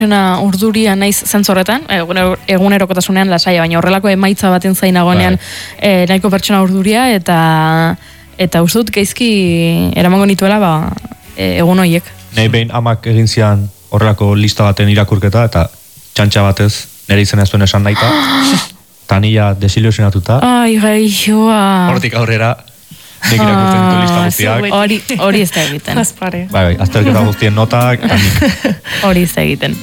urduria naiz zentzorretan, egunerokotasunean lasaia, baina horrelako emaitza baten zainagonean nahiko pertsona urduria, eta uste dut gaizki eramango nituela egun horiek. Nahi behin amak egin zian horrelako lista baten irakurketa, eta txantxa batez nire izena zuen esan naita, eta nila desilusionatuta. Ai, gaixoa. Hortik aurrera, nik irakurtzen ditu lista guztiak. Hori ez da egiten. Bai, azterketa guztien notak, eta nik. Hori ez da egiten.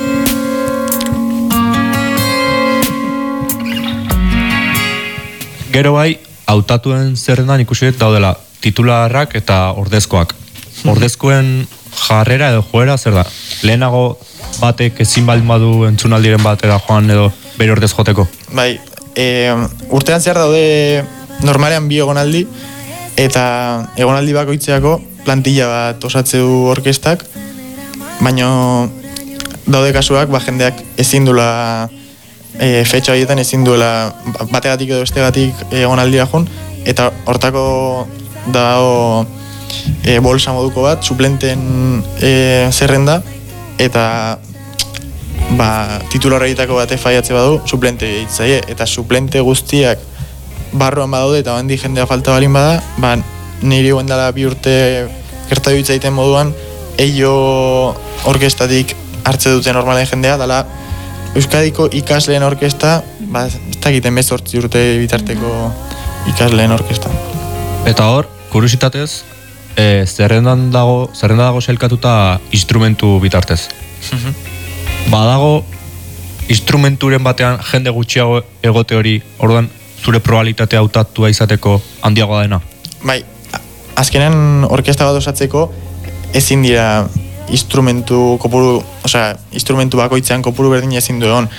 Gero bai, hautatuen zerrendan ikusi daudela titularrak eta ordezkoak. Ordezkoen jarrera edo joera zer da? Lehenago batek ezin baldin badu entzunaldiren batera joan edo bere ordez joteko? Bai, urtean zehar daude normalean bi egonaldi, eta egonaldi bakoitzeako plantilla bat osatze du orkestak, baina daude kasuak, jendeak ezin duela fetxa horietan ezin duela bategatik edo bestegatik egonaldira joan, eta hortako dago bolsa moduko bat, suplenten zerrenda, eta titular horietako bate faiatze badu, suplente hitzaie, eta suplente guztiak barruan badaude eta handi jendea falta balin bada, niri guen dela 2 urte gertatu hitzaiten moduan, eio orkestatik hartze dute normalen jendea, dela Euskadiko ikasleen orkesta, ez dakiten 18 urte bitarteko ikasleen orkesta. Eta hor, kuriositatez, zerrenda dago sailkatuta instrumentu bitartez. Badago instrumenturen batean jende gutxiago egote hori, orduan zure probabilitatea hautatua izateko handiagoa dena? Bai, azkenen orkesta bat osatzeko ezin dira instrumentu kopuru, instrumentu bakoitzean kopuru berdin ezin du egon.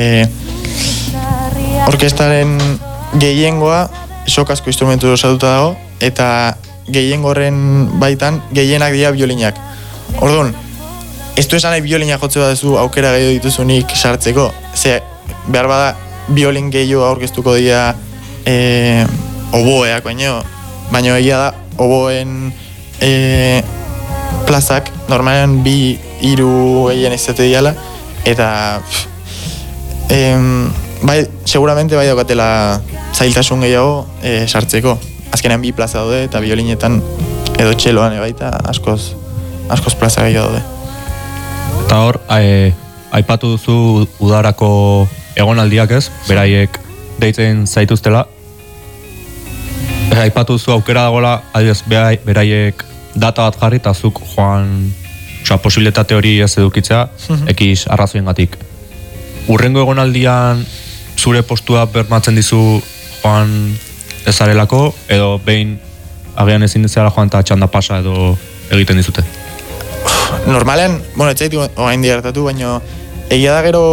Orkestaren gehiengoa sok asko instrumentu osatuta dago, eta gehiengoren baitan gehienak dira biolinak. Orduan, ez du esan nahi biolina jotze badezu aukera gehiago dituzunik sartzeko, ze behar bada biolin gehiago aurkeztuko dira oboeak, baina egia da oboen plazak normalean 2-3 egin izate diala, eta seguramente bai daukatela zailtasun gehiago sartzeko. Azkenean 2 plaza daude, eta biolinetan edo txeloan baita askoz plaza gehiago daude. Eta hor, aipatu duzu udarako egonaldiak ez, beraiek deitzen zaituztela. Aipatu duzu aukera dagoela, adibidez, beraiek data bat jarri eta zuk joan, posibilitate hori ez edukitzea, ekiz arrazoiengatik. Urrengo egonaldian zure postua bermatzen dizu joan ezarelako, edo behin agian ezin dezala joan eta txanda pasa edo egiten dizute? Normalean, etxaitu oain diartatu, baina egia da gero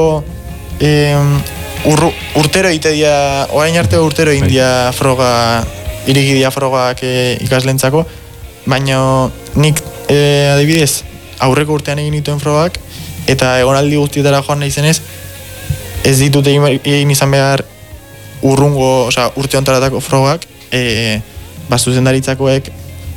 urtero egite dia, oain arte urtero egin dia froga, iriki dia frogak ikaslentzako, baina nik adibidez aurreko urtean egin dituen frogak, eta egonaldi guztietara joan nahi zenez, ez ditut egin izan behar urrungo, urte ontaratako frogak, zuzendaritzakoek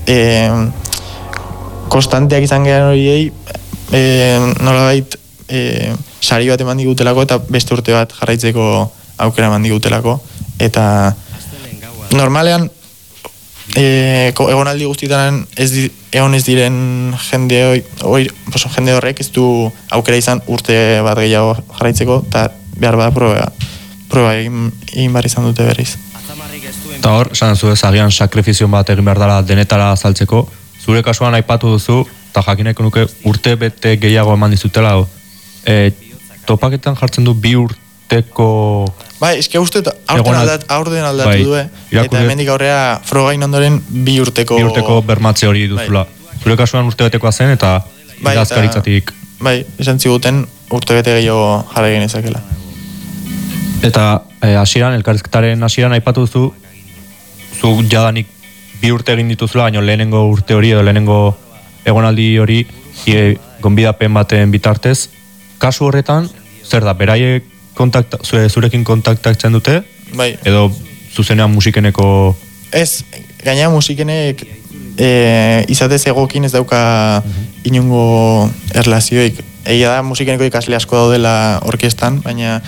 konstanteak izan gehan horiei nolabait sari bat eman digutelako eta beste urte bat jarraitzeko aukera eman digutelako, eta normalean egonaldi guztietan egon ez diren jende horrek ez du aukera izan urte bat gehiago jarraitzeko, eta behar bada proba egin behar izan dute berriz. Eta hor, esan zu ez, agian sakrifizion bat egin behar dela denetara azaltzeko, zure kasuan aipatu duzu, eta jakineko nuke urte bete gehiago eman dizutela, topaketan jartzen du 2 urteko... Bai, eske uste aurten aldatu du, eta hemendik aurrea frogain ondoren 2 urteko... 2 urteko bermatze hori duzula. Zure kasuan urte betekoa zen, eta idazkaritzatik... Bai, esan ziguten urte bete gehiago jarra egin ezakela. Eta elkarrizketaren hasieran aipatu duzu, zu jadanik 2 urte egin dituzula, baina lehenengo urte hori edo lehenengo egonaldi hori gonbidapen baten bitartez. Kasu horretan, zer da, beraiek zurekin kontaktatzen dute? Bai. Edo zuzenean musikeneko... Ez, gaina musikenek izatez egokin ez dauka inungo erlazioik. egia da musikeneko ikasle asko daudela orkestan, baina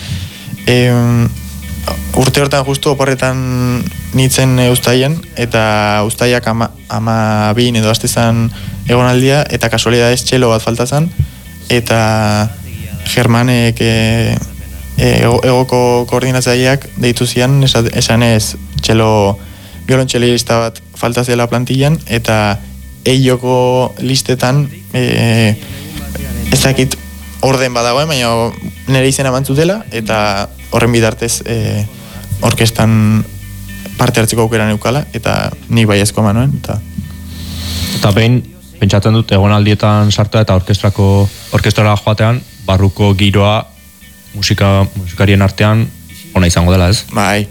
urte hortan justu oporretan nintzen uztaien, eta uztaiak 12 edo astezan egonaldia, eta kasualidadez txelo bat faltazan, eta Germanek egoko koordinatzaileak deitu zian, esan ez txelo violontxelista bat faltazela plantillan, eta eioko listetan ez dakit orden badagoen, baina nire izena mantzutela, eta horren bidartez orkestan parte hartzeko aukera neukala, eta nik baiezko manuen. Eta behin, pentsatzen dut, egonaldietan sartua eta orkestrara joatean, barruko giroa musikarien artean ona izango dela, ez? Bai,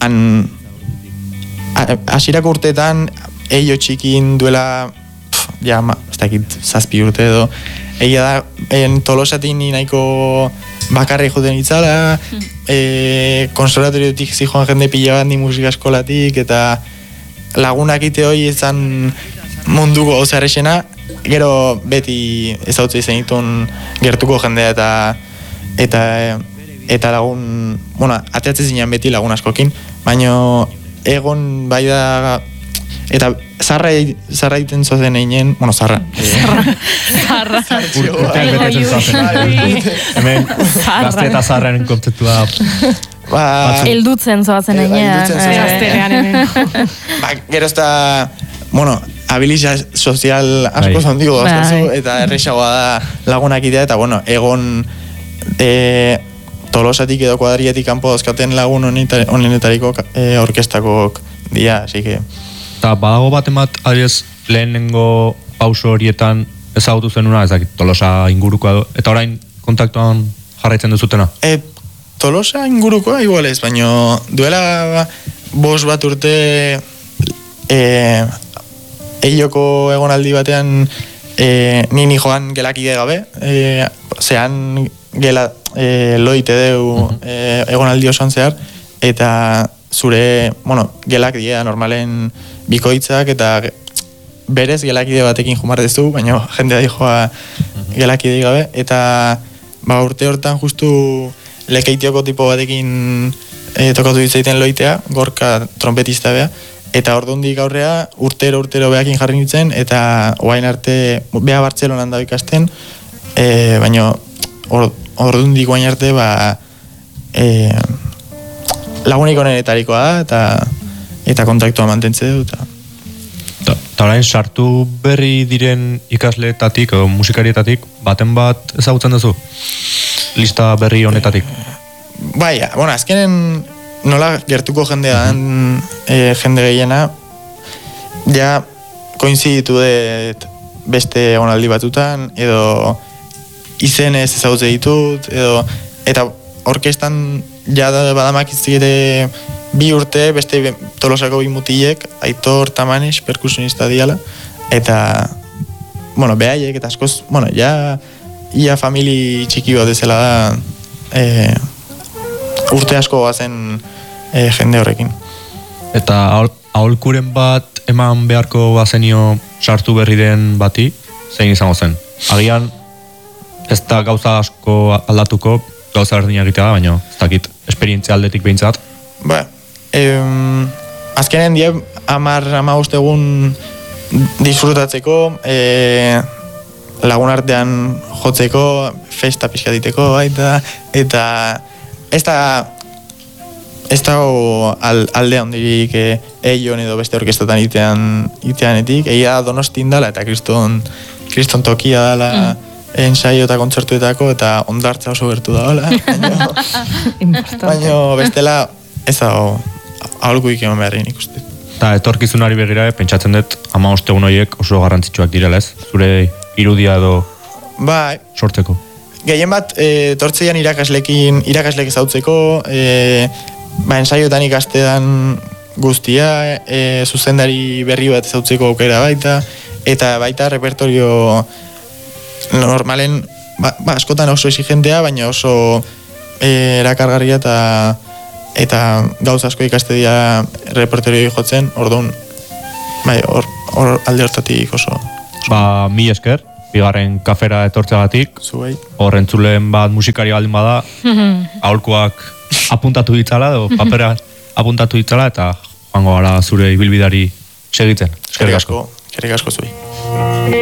hasierako urteetan eio txikin duela ez dakit 7 urte edo, egia da Tolosatik ni nahiko bakarri joten itzala, konservatoriotik zijoan jende pila bat ni musika eskolatik, eta lagunak ite hoi ezan munduko gauza errexena, gero beti ezautze izan ditun gertuko jendea eta lagun, ateatzen zinean beti lagun askokin, baina egon bai da, eta zarra egiten zozen einen, zarra. Urteak betetzen zozen. Hemen, gazte eta zarraren kontzeptua. Eldutzen zoazen einen. Gero ez da, habilizia sozial asko zondigo gaztezu, eta errexagoa da lagunak idea, eta egon Tolosatik edo kuadriatik kanpo dauzkaten lagun honenetariko orkestakok dia, así que... Eta badago baten bat, adiez, lehenengo pauso horietan ezagutu zenuna, ezakit, Tolosa ingurukoa, eta orain kontaktuan jarraitzen duzutena? Tolosa ingurukoa igual ez, baina duela 5 bat urte eioko egonaldi batean nini joan gelakide gabe, zean gela loite deu egonaldi osoan zehar, eta zure, gelak dira normalen bikoitzak, eta berez gelakide batekin jumartezu, baina jendea dijoa gelakide gabe, eta urte hortan justu lekeitioko tipo batekin tokatu ditzaiten loitea, Gorka trompetista bea, eta ordundik aurrea urtero beakin jarri nintzen, eta oain arte bea Bartzelonan da ikasten, baina ordundik oain arte lagunik honenetarikoa da, eta kontaktua mantentze du. Eta orain sartu berri diren ikasleetatik edo musikarietatik baten bat ezagutzen duzu? Lista berri honetatik? Bai, azkenen nola gertuko jendean jende gehiena, ja koinziditu dut beste egonaldi batutan, edo izenez ezagutze ditut, eta orkestan ja badamak izigete 2 urte, beste Tolosako 2 mutilek, Aitor Tamanes, perkusionista diala, eta, behaiek, eta askoz, ia famili txiki bat ezela da, urte asko bazen jende horrekin. Eta aholkuren bat eman beharko bazenio sartu berri den bati, zein izango zen? Agian, ez da gauza asko aldatuko, gauza berdina egitea da, baina ez dakit, esperientzia aldetik behintzat. Azkenen die 10-15 egun disfrutatzeko, lagun artean jotzeko, festa pixkatiteko baita, eta ez dago alde handirik eion edo beste orkestatan iteanetik, egia Donostin dala eta kriston tokia dala ensaio eta kontzertuetako, eta ondartza oso gertu da, baina bestela ez dago aholkuik eman beharrein ikuste. Eta etorkizunari begira, pentsatzen dut 15 egun horiek oso garrantzitsuak direla, ez? Zure irudia edo sortzeko. Gehien bat, tortzeian irakalek ezautzeko, ensaiotan ikastedan guztia, zuzendari berri bat ezautzeko aukera baita, eta baita repertorio normalen, askotan oso exigentea, baina oso erakargarria eta gauza asko ikaste dira repertorioi jotzen, orduan, hor alde hortatik oso. Mil esker, bigarren kafera etortzeagatik. Zuei. Hor entzulen bat musikari baldin bada, aholkuak apuntatu ditzala, edo papera apuntatu ditzala, eta joango gara zure ibilbidari segitzen. Eskerrik asko zuei.